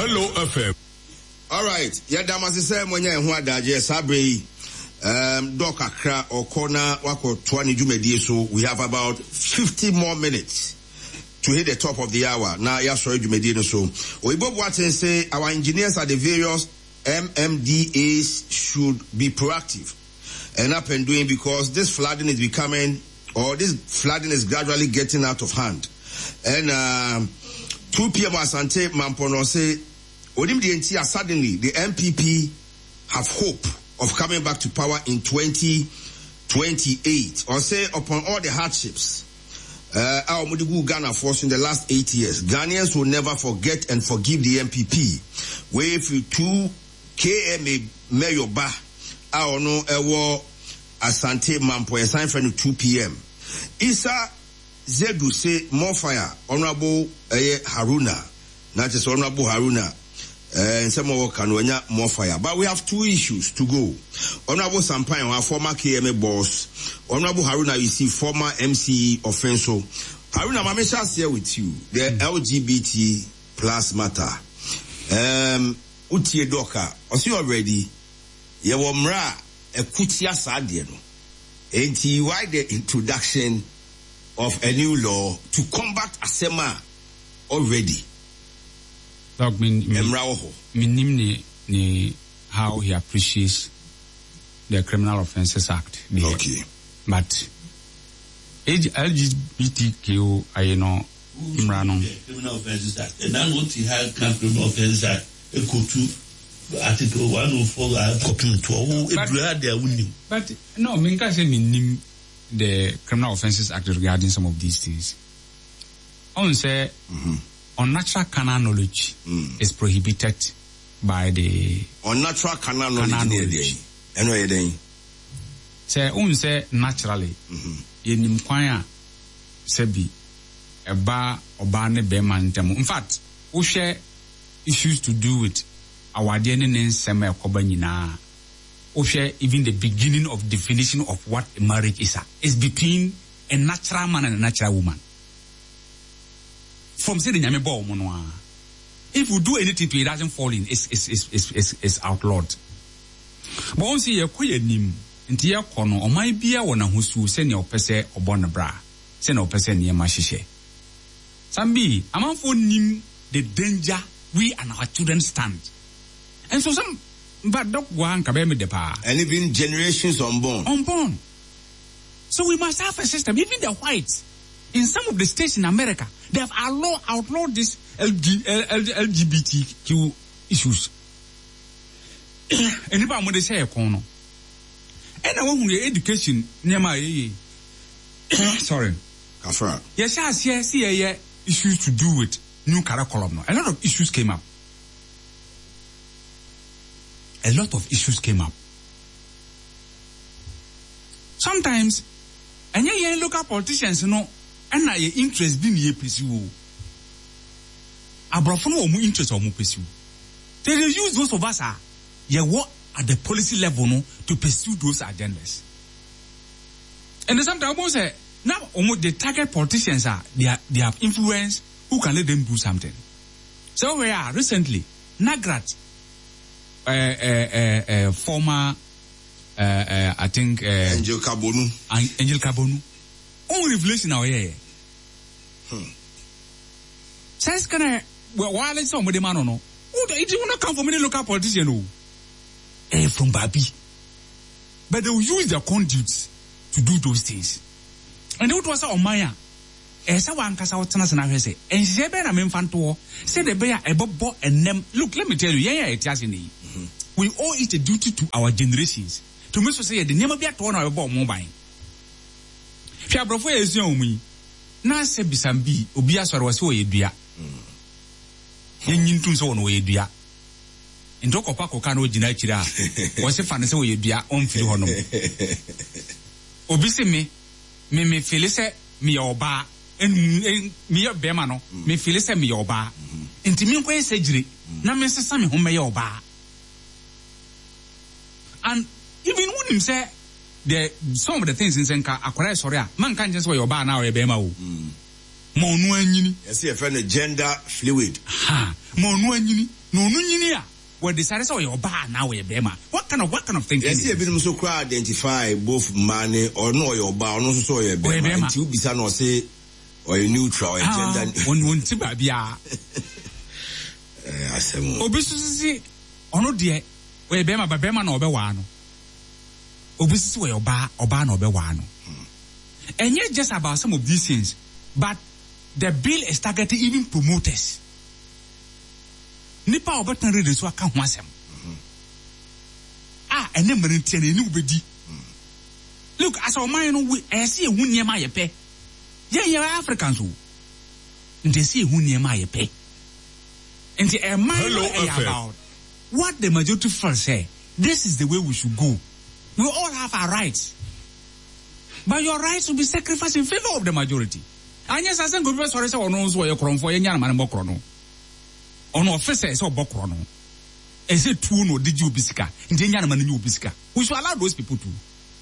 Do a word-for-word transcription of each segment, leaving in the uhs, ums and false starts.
Hello F M. All right. Yeah, damasi say monya ehun adaje sabre. Um, Doc Accra or corner wako twenty jumedie. So we have about fifty more minutes to hit the top of the hour. Now, yeah, sorry, jumedie so. We both want to say our engineers at the various M M D As should be proactive and up and doing, because this flooding is becoming, or this flooding is gradually getting out of hand. And um, two p.m. Asante Mampono say, suddenly the M P P have hope of coming back to power in twenty twenty-eight. Or say, upon all the hardships uh, our Mudigu Ghana forced in the last eight years, Ghanaians will never forget and forgive the M P P. Where if you two K M A Mayor Ba, our no ewo Asante Mampo, a sign for two p.m. Isa Zedu say more fire, Honorable uh, Haruna, not just Honorable Haruna. Uh, and some more can more fire. But we have two issues to go. Honorable Sampaio, our former K M A boss. Honorable Haruna, you see, former M C E offenso. Haruna, I'm share with you. The mm. L G B T plus matter. Um, Utie Doka, as you already, you were mra a kutia sadiano. And why the introduction of a new law to combat asema already? Dog mean mean ni how he appreciates the Criminal Offences Act. Okay. But L G B T Q, I know, Imrano. Criminal Offences Act. And now what he had Criminal Offences Act, a to Article one oh four, copy to But no, Minka say mean the Criminal Offences Act regarding some of these things. I want to say. Mm-hmm. Unnatural carnal knowledge mm. is prohibited by the unnatural carnal knowledge. Anyway, say, um, say naturally, in Mquaya, Sebi, a bar or barney beman. In fact, we share issues to do with our D N A semi cobanina. We share even the beginning of definition of what a marriage is. Is between a natural man and a natural woman. From saying Nyame bo monoa. If we do anything to it, doesn't fall in, it's it's it's it's, it's, it's outlawed. But on see ye koye nim nti ye kono o mai bia wona husu se ne opese obon bra se ne opese ne ma hihye. Sambi amanfo nim the danger we and our children stand. And so some but dog one ka be me de pa. And even generations unborn. Unborn. So we must have a system, even the whites. In some of the states in America, they have outlawed, outlawed this L G B T Q issues. And if I'm going to say a corner, and I want to education near my sorry, Kafra. Yes, yes, yes, yes, issues to do with new curriculum. A lot of issues came up. A lot of issues came up. Sometimes, and yeah, you look at politicians, you know. And I interest being ye pursue. Abrafon or more interest or more pursue. They use those of us are ye what at the policy level no to pursue those agendas. And sometimes say now almost the target politicians are they are they have influence who can let them do something. So we are recently Nagrat uh, uh, uh, uh, former uh, uh, I think uh, Angel Kabonu Angel Kabonu. On revelation now, yeah. Hmm. Says, can I, well, while it's somebody man or no? Oh, it will not come from any local politician, no. Eh, from Babi. But they will use their conduits to do those things. And it was on Maya. Eh, so one cast out Tanas and I say, and she said, I'm in Fanto, said the bear a bobo and them. Look, let me tell you, yeah, yeah, it's just in the. We owe it a duty to our generations to make sure say the name of the one about mobile. Fia brofo ezion mu na se bisambi obi asore wose wo yedua yenyintu so wono wo yedua ndoko pakoka na ogina akira wose fa ne se wo yedua onfiri honom obi se me me me feel se me oba en me ye bema no me feel se me oba enti me nko esegire na me sesa me ho me ye oba. And even when him say the some of the things in Senka akwara sorry man kan just your ba na o be ma o mo nu anyini yes e friend gender fluid ha mo nu anyini no no nyini a we decide say we oba na we be ma what kind of what kind of thing yes e bi no so kra identify both man or no we oba or no so we be ma ti ubisa no say or neutral or gender won won ti ba bia eh asem obi so si ono de we be ma ba be ma na obe wa no obi so we oba oba na obe wa no and yet just about some of these things but the bill is targeting even promoters. Nipa obetan ready so aka ho asem. Ah, ene mmere ntia na eni ubedi. Look, as our mind no we ese ehu niema ye pe. Ye ye Africans o. Nte se ehu niema ye pe. Nte e mind about what the majority first say. This is the way we should go. We all have our rights. But your rights will be sacrificed in favor of the majority. Anya sasen go be sorry say ono so ye kronfo ye nyana man bokro no. Ono officer say obokro no. E say two no did you bisika. Nde nyana man nyu bisika. We should allow those people to.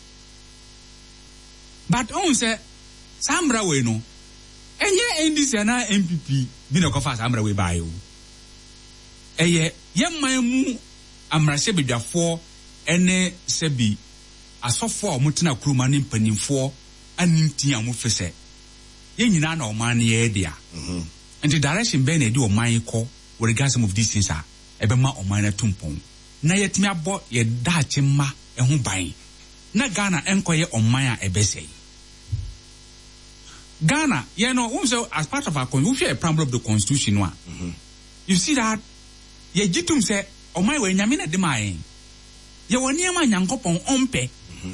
But on say Samra we no. Enye N D C na M P P bi na kofa Samra we ba yo. Eye ye man mu amrahye bedwafo ene sebi asofo a mutena kuruma ne mpanimfo animti amu fese. Ye nyina na oman ye dia. Mhm. And the direction be na di oman ko with regards some of these things are ebema oman na tumpon. Na yetimi abo ye daache ma ehun ban. Na Ghana enkoye oman a ebese. Ghana, you know, also as part of our constitution, a preamble of the constitution one. Mm-hmm. You see that ye jitum say oman we nyame na de mai. Ye woni ama nyankopon ompe.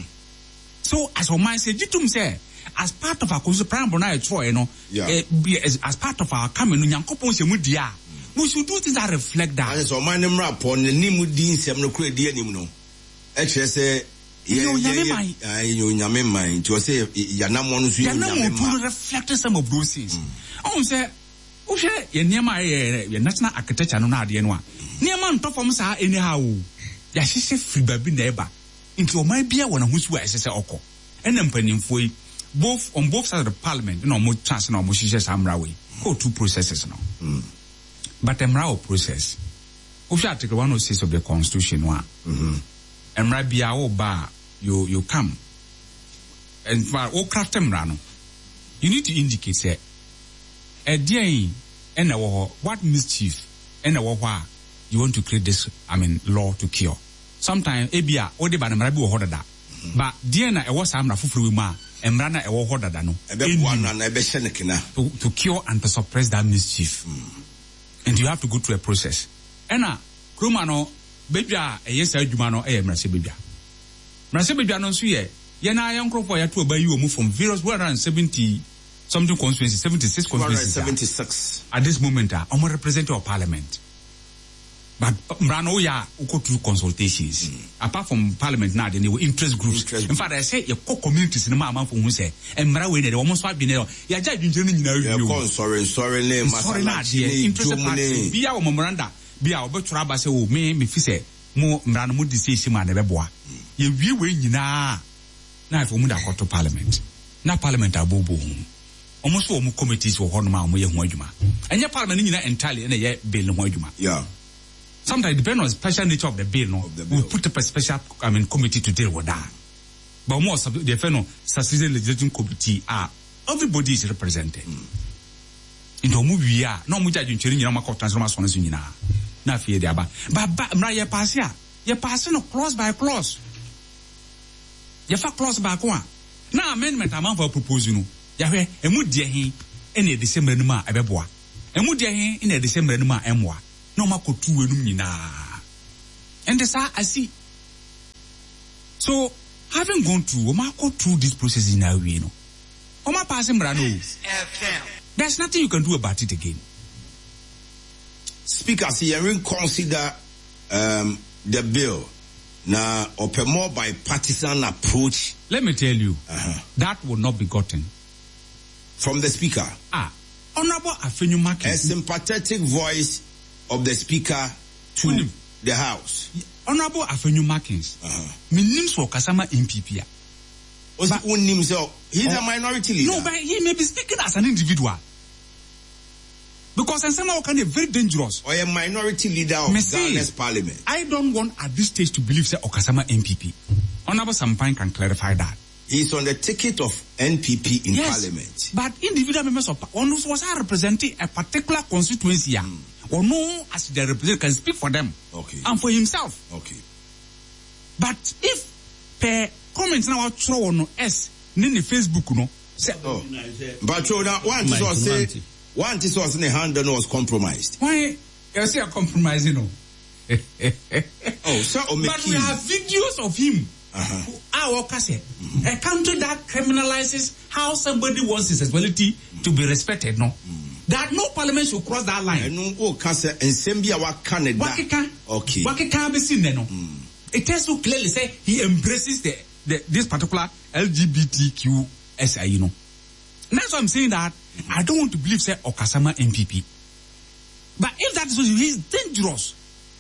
So as oman say jitum say as part of our constitution preamble na etro you know yeah. uh, as, as part of our coming nyankopon se mudia we should do things that reflect that. And so oman nem rapport ne nimu di nsem no kura di anim no e kire say ye ye ai yo nyame man to say yanamo no so ye nyame to reflect some of those things. On say o hwe ye niema ye national architecture no na ade no a niema ntofom sa anyhow ya hihye free baby na eba into oman bia wona husu a esese okọ ena mpanimfo yi both on both sides of the parliament, you know, more chance no more share Samra way. Go two processes now. Mm. But the Mrao process. If Article one oh six of the Constitution one, mm-hmm. and Rabia o ba you you come and for all craft Mrano, you need to indicate say a day and what mischief and a you want to create this I mean law to cure. Sometimes Abia or the Banamrabi or Hodada. But Diana a was Samra Fufruima. Emrana ewo hodada no to, to cure and to suppress that mischief. Mm. And you have to go through a process. Ena kroma no bebia eyesa adwuma no e mrase bebia. Mrase bebia no nso ye ye na yankrofo ya to obayi omu from various one hundred seventy something constituencies, seventy-six constituencies. seventy-six At this moment are uh, representative of parliament. But Mrano ya uko through consultations. Mm. Apart from parliament now, then there were interest groups. Interest in fact, I say your co-communities in the man for who say, and Mrawe, they almost have been there. Yeah, judge in general. Sorry, sorry, name. Sorry, not here. Interested party. Be our memoranda. Be our but Rabba say, oh, me, me, say, more Mrano would decision man ever boa. You we win na. Now, if we move to parliament, now parliament are bobo. Almost all committees were on my way home. And your parliament entirely in a year bill home. Yeah. Sometimes depending on the special nature of the bill, no, the bill. We put up a special, I mean, committee to deal with that. But most of the fellow succeeding legislative committee are everybody is represented. Mm. In the movie, yeah, no much I didn't change. You know, my transformation is in na fear there, but but but ye pass ya, ye passing no clause by clause. Ye fa clause by one. Now amendment amount for proposal. Yahweh, a mood dear he in a December numa a beboa. A mood dear he in a December numa emwa. No mako tu enum nyina. And this I see. So having gone through, omako through this process in our way, no. Oma passing brano. There's nothing you can do about it again. Speaker, see, you consider um, the bill now open more bipartisan approach. Let me tell you, uh-huh. that will not be gotten from the speaker. Ah, Honorable Afenyu Maki, a sympathetic voice of the speaker to Unim. the house. Honorable Afenyu Markins. Uh-huh. Me names for Kasama M P P. But himself, he's oh, a minority leader. No, but he may be speaking as an individual. Because in some way can be very dangerous. Or a minority leader of Ghana's parliament. I don't want at this stage to believe that Okasama M P P. Honorable Sampine can clarify that. He's on the ticket of N P P in yes, parliament. But individual members of Parliament was representing a particular constituency. Mm. Or no, as the representative can speak for them. Okay. And for himself. Okay. But if per comments now throw on S, then the Facebook no. Say, oh. But so now one is also say one is also in the hand that was compromised. Why you say a compromise, you know? Oh, so but we have videos of him. Uh-huh. Our case, a country that criminalizes how somebody wants his sexuality mm. to be respected, no. Mm. That no parliament should cross that line. No, oh, case and Sambia wa Canada. Okay. Wakika be seen no. It tells you clearly say he embraces the, the this particular L G B T Q S I, you know. That's why I'm saying that mm-hmm. I don't want to believe say Okasama M P P. But if that is so, he's dangerous.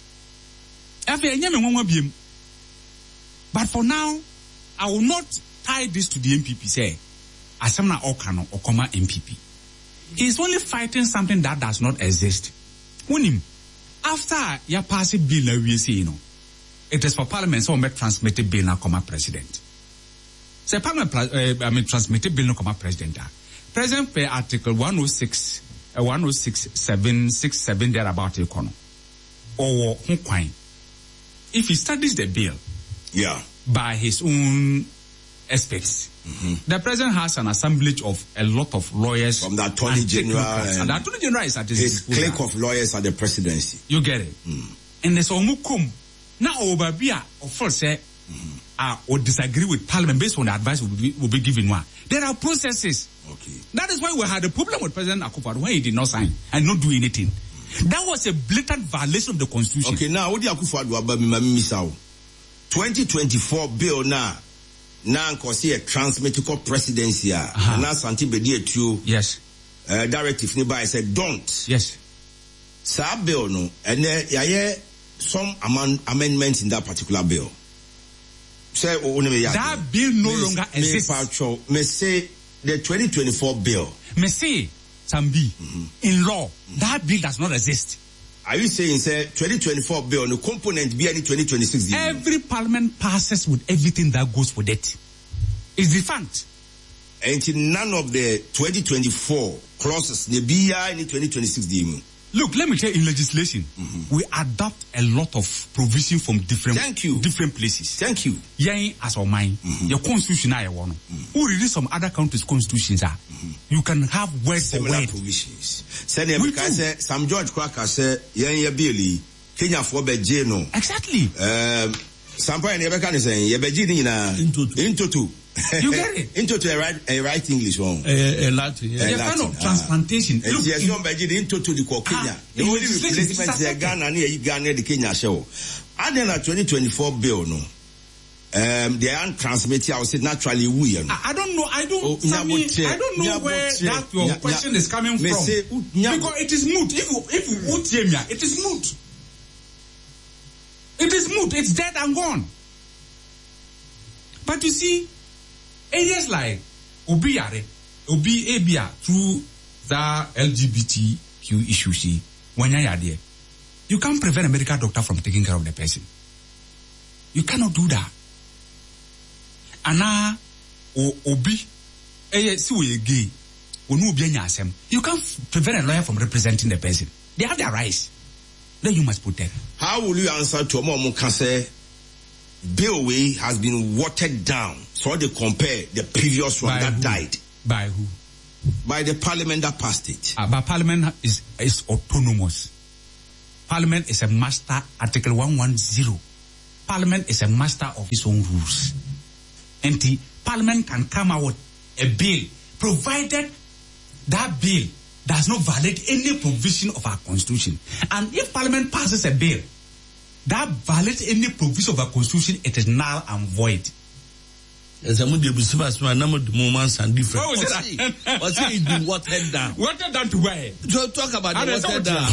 But for now, I will not tie this to the M P P. Say, Asamna Okano Okoma M P P. He's only fighting something that does not exist. When him, after ya pass bill na we say, you know, it is for Parliament so make transmitted bill na Okoma president. Say Parliament, uh, I mean transmitted bill na Okoma president. President per Article one oh six, uh, one oh six seven six seven there about econo or Hong if he studies the bill. Yeah. By his own experts. Mm-hmm. The president has an assemblage of a lot of lawyers. From the Attorney General. And, and the Attorney General is at his His clique of lawyers at the presidency. You get it? Mm. And there's Omukum. Now, Obabia, of course, say, mm-hmm. uh, or disagree with Parliament based on the advice will be, will be given one. There are processes. Okay. That is why we had a problem with President Akufo-Addo when he did not sign and not do anything. Mm-hmm. That was a blatant violation of the Constitution. Okay, now, what do Akufo-Addo about me, miss out? twenty twenty-four bill na na nkosi a transmitical presidency a na santi bedi etuo yes uh, directive ni by said don't yes sa bill no ene yaye some amend amendments in that particular bill say that bill no me, longer me exists me say the twenty twenty-four bill me say Sambi mm-hmm. in law mm-hmm. that bill does not exist. Are you saying, say, twenty twenty-four bill, no component be any twenty twenty-six? Every parliament passes with everything that goes with it. It's the fact. And none of the twenty twenty-four clauses, they be any twenty twenty-six. Look, let me tell you, in legislation, mm-hmm. we adopt a lot of provision from different, Thank you. different places. Thank you. Yeah, as our mind, mm-hmm. your constitution, I want. Mm-hmm. Who read some other countries' constitutions are. Mm-hmm. You can have word for word provisions. Say because some George Quacker said, "Yeah, yeah, Billy, Kenya for Bejeno." Exactly. Um, some point never can say, "Yeah, Bejina into into two." You get it? Into to a right, a right English one. A, a Latin. Yeah. A kind of transplantation. Uh, Look, yes, in, Bejid into to the Kenya. Ah, the only replacement is Ghana near Ghana the Kenya show. And then a twenty twenty-four bill, no. Um, they are transmitted. I would say naturally we. I, I don't know. I don't. Oh, Sammy, I don't know where that your nya, question nya, is coming from. Say, nya, because it is moot. If you if you would hear me, it is moot. It is moot. It's dead and gone. But you see, areas like Obi Yare, Obi Abia through the L G B T Q issue, see, when you're there, you can't prevent a medical doctor from taking care of the person. You cannot do that. Ana o Obi, eh, see we gay. You can't prevent a lawyer from representing the person. They have their rights. Then you must protect. How will you answer to Omo Mukase? Bill way has been watered down, so they compare the previous one By that who? died. By who? By the parliament that passed it. Uh, but parliament is is autonomous. Parliament is a master. Article one one zero. Parliament is a master of its own rules. And the parliament can come out with a bill, provided that bill does not violate any provision of our constitution. And if parliament passes a bill that violates any provision of our constitution, it is null and void. Yes, I'm going to be super number of moments and different. What was it? What's it been watered down? Watered down to where? To talk about the watered down.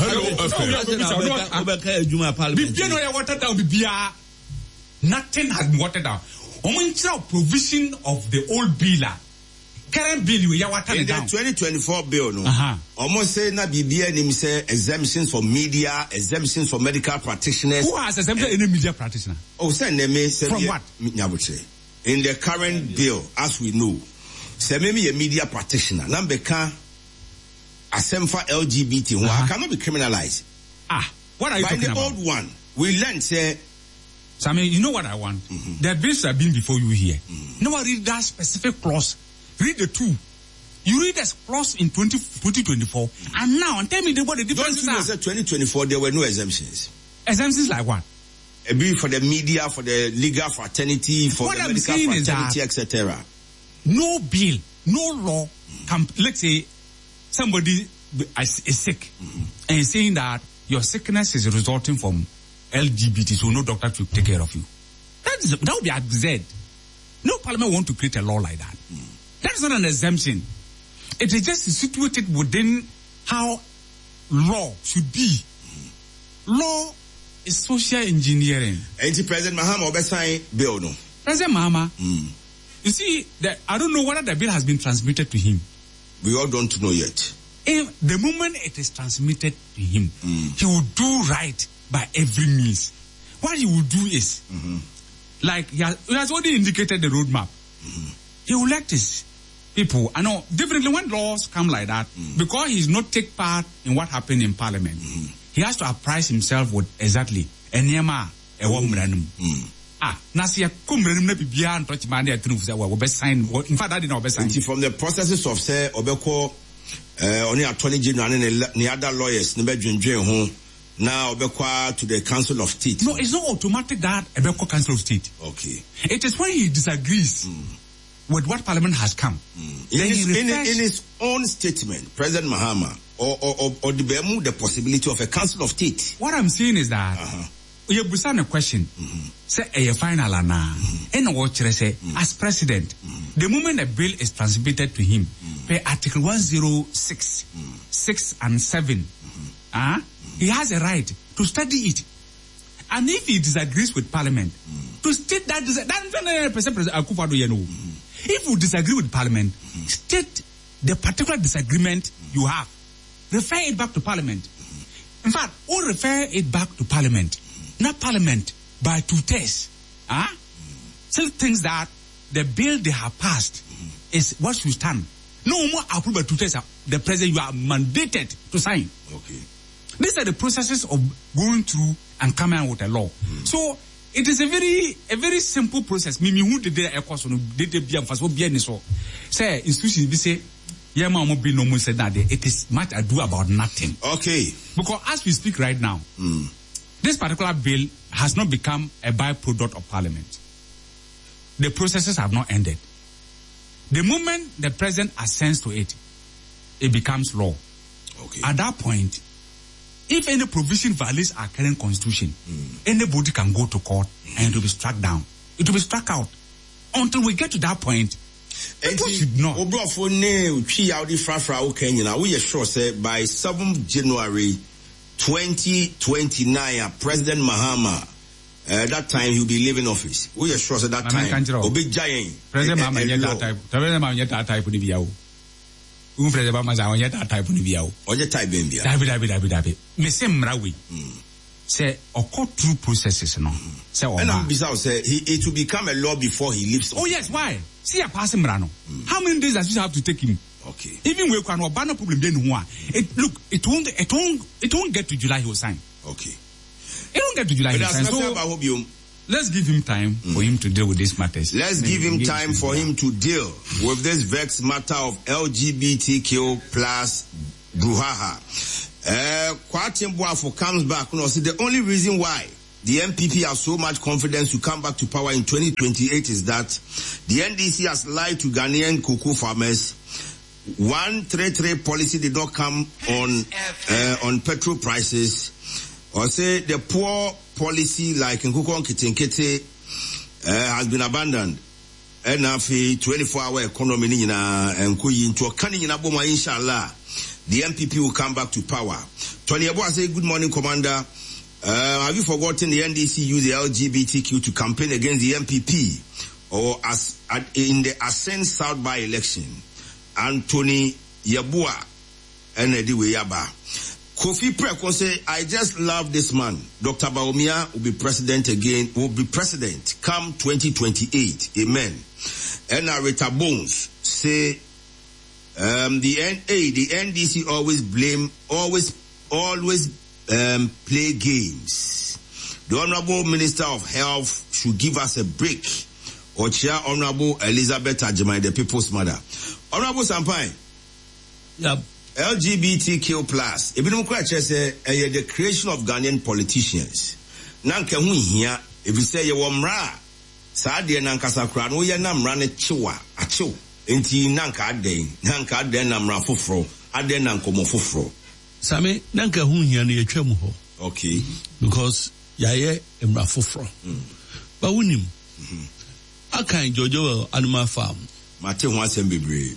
Hello, watered down. Nothing has been watered down. Omunchira provision of the old bill current bill we ya water in down. the twenty twenty-four bill no. Uh-huh. Almost say na bibia nim say exemptions for media, exemptions for medical practitioners. Who has exempted any media practitioner? Oh, say name say from what? Nyabuche. In the current bill, as we know, say maybe a media practitioner. Number can asem for L G B T uh-huh. cannot be criminalized. Ah, what are you By talking the about? old one, we learned say. So I mean, you know what I want? Mm-hmm. The bills have been before you here. Mm-hmm. Now I read that specific clause. Read the two. You read this clause in twenty twenty-four, mm-hmm. and now and tell me the, what the difference is. Don't you know twenty twenty-four there were no exemptions? Exemptions like what? A bill for the media, for the legal fraternity, for what the I'm medical fraternity, et cetera. No bill, no law mm-hmm. can, let's say somebody is sick mm-hmm. and saying that your sickness is resulting from L G B T, so no doctor to take care of you. That is that would be absurd. No parliament want to create a law like that. Mm. That is not an exemption. It is just situated within how law should be. Mm. Law is social engineering. And President Mahama obesign bill no. President Mahama. Mm. You see, that I don't know whether the bill has been transmitted to him. We all don't know yet. If the moment it is transmitted to him, mm. he will do right by every means. What he will do is, mm-hmm. like he has, he has already indicated the roadmap. Mm-hmm. He will elect his people. I know, differently when laws come like that, mm-hmm. because he's not take part in what happened in Parliament, mm-hmm. he has to apprise himself with exactly Enyema Ewomranum. Ah, Nasia Kumranum Nebia and Touch Mania Troops that were best signed. In fact, I did not best signed. From the processes of say Obeko, uh, only Attorney General and the other lawyers, Nebejun home. Now, Obekwa to the Council of State. No, it's not automatic that Obekwa Council of State. Okay. It is when he disagrees mm. with what Parliament has come. Mm. In, his, in, in his own statement, President Mahama, or, or, or, or the Bemu, the possibility of a Council of State. What I'm saying is that, uh-huh. you have a question, mm-hmm. say, a final ana, and what say, as President, mm-hmm. the moment a bill is transmitted to him, mm-hmm. per Article one oh six, mm-hmm. six and seven, mm-hmm. uh, he has a right to study it. And if he disagrees with Parliament, mm. to state that, that mm. if you disagree with Parliament, mm. state the particular disagreement mm. you have. Refer it back to Parliament. Mm. In fact, or refer it back to Parliament. Mm. Not Parliament, by two tests. Huh? Mm. Still thinks that the bill they have passed mm. is what should stand. No more approved by two tests. The president, you are mandated to sign. Okay. These are the processes of going through and coming out with a law. Mm. So it is a very a very simple process. Mimi who did the equals on did the be fast be any so. Say institutions be say yeah mama be no more said that it is much ado about nothing. Okay. Because as we speak right now, mm. this particular bill has not become a byproduct of Parliament. The processes have not ended. The moment the president assents to it, it becomes law. Okay. At that point, if any provision violates our current constitution, mm. anybody can go to court mm. and it will be struck down. It will be struck out. Until we get to that point, people should know. We are sure say by seventh January twenty twenty-nine, President Mahama, uh, that time he will be leaving office. We are sure say that time. Obi giant. President Mahama yet that type. President Mahama yet that type of the Um President Mahama yet that type of the video. Or the type in the David, David, David, David. Me say mrawi. Say occur through processes, no. Say oh. And I'm bizarre. Say he it will become a law before he leaves. Oh yes, why? See a passing mrano. How many days does you have to take him? Okay. Even we can ban no problem then who it look it won't it won't it won't get to July he will sign. Okay. It won't get to July he will sign. So about you. Let's give him time mm. for him to deal with these matters. Let's give him time for him to deal with this vexed matter of L G B T Q plus brouhaha. Uh, Kwatin Boafo comes back. You know, see, the only reason why the M P P has so much confidence to come back to power in twenty twenty-eight is that the N D C has lied to Ghanaian cocoa farmers. One three three policy did not come on uh, on petrol prices. Or say the poor policy like in Kukon Kitinkete uh, has been abandoned. And now twenty-four hour economy and Kuyi into a canning in Aboma, inshallah. The M P P will come back to power. Tony Abu say, good morning, Commander. Uh, have you forgotten the N D C used the L G B T Q to campaign against the M P P or as at, in the Ascent South by election? Anthony Yabua and Ediwe Yaba. Kofi Preko say, I just love this man. Doctor Bawumia will be president again, will be president come twenty twenty-eight. Amen. And Rita Bones say, um, the N A, the N D C always blame, always, always um, play games. The Honorable Minister of Health should give us a break. Or Chair Honorable Elizabeth Ajimai, the People's Mother. Honorable Sampai. Yep. L G B T Q plus. Ebinum kwa say eh the creation of Ghanaian politicians. Nanka hu hia if you say ye wo mra saa de nanka sakra no ye na mra ne chewa achew enti nanka aden nanka aden na mra foforo aden na nkomo foforo. Same nanka hu hia no ye twam ho. Okay. Because yaye mra foforo. Mm. Ba wunim. Mhm. Akan Jojo Animal Farm. Mate ho asem bebre.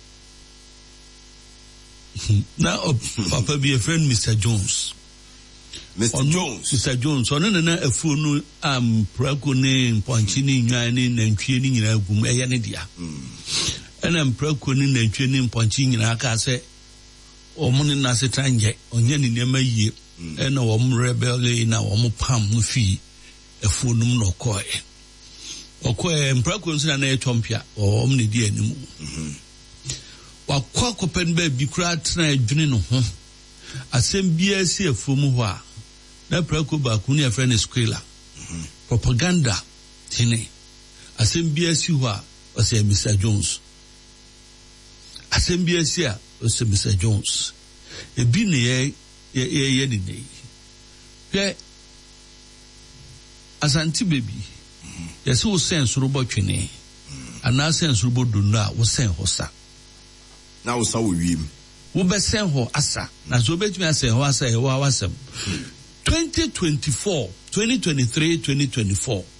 Now, Papa be a friend, Mister Jones. Mister Ono, Jones. Mister Jones. On a a phone, um, Praconin, Ponchini, Yanin, and Training in a boom, a yanidia. And I'm Praconin and Training, Ponchini, and Akase, or Monin Nasitanje, on Yanin Yama ye, and a woman rebel in our palm fee, a phone no koi. Or koi and Praconin and a chompia, or omni dear anymore. Wakwa kopen be bikura tena adwene no ho asem bia si afumu ho a na prako ba ku ne afre ne squela propaganda tene asem bia si ho a o se Mister Jones asem bia si a o se Mister Jones e bi ne ye ye ye ni nei ye asanti baby ye se wo sense ro botwene ana sense ro bodunu a wo sen hosa. Now so we we be send ho asa na so betumi asa ho asa e wa wasem twenty twenty-four twenty twenty-three twenty twenty-four